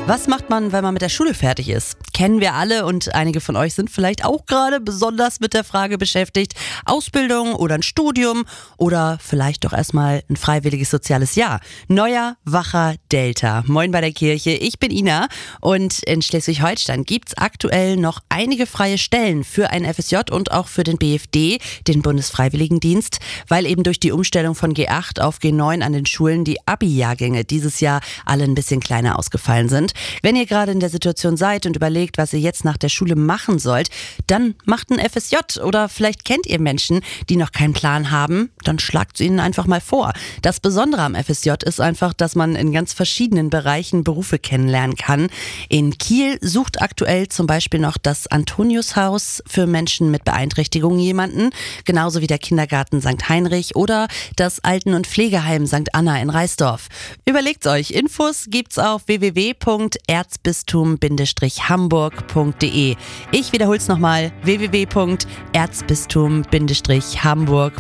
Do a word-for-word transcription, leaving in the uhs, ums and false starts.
Was macht man, wenn man mit der Schule fertig ist? Kennen wir alle und einige von euch sind vielleicht auch gerade besonders mit der Frage beschäftigt, Ausbildung oder ein Studium oder vielleicht doch erstmal ein freiwilliges soziales Jahr. Neuer, wacher Delta. Moin bei der Kirche, ich bin Ina und in Schleswig-Holstein gibt's aktuell noch einige freie Stellen für ein F S J und auch für den B F D, den Bundesfreiwilligendienst, weil eben durch die Umstellung von G acht auf G neun an den Schulen die Abi-Jahrgänge dieses Jahr alle ein bisschen kleiner ausgefallen sind. Wenn ihr gerade in der Situation seid und überlegt, was ihr jetzt nach der Schule machen sollt, dann macht ein F S J oder vielleicht kennt ihr Menschen, die noch keinen Plan haben, dann schlagt es ihnen einfach mal vor. Das Besondere am F S J ist einfach, dass man in ganz verschiedenen Bereichen Berufe kennenlernen kann. In Kiel sucht aktuell zum Beispiel noch das Antoniushaus für Menschen mit Beeinträchtigungen jemanden, genauso wie der Kindergarten Sankt Heinrich oder das Alten- und Pflegeheim Sankt Anna in Reisdorf. Überlegt's euch, Infos gibt's auf w w w punkt erzbistum Bindestrich hamburg punkt de. Ich wiederhol's nochmal, w w w punkt erzbistum Bindestrich hamburg